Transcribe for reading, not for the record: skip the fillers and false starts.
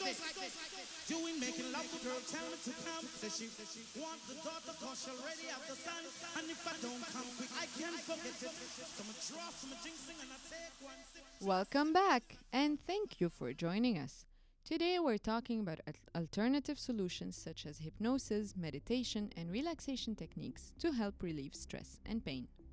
Doing making love, the girl tell me to come. Says she want the daughter cause she already have the son. And if I don't come quick, I can't forget it. Some draw, some jinxing, and I take one sip. Welcome back, and thank you for joining us. Today we're talking about alternative solutions such as hypnosis, meditation, and relaxation techniques to help relieve stress and pain.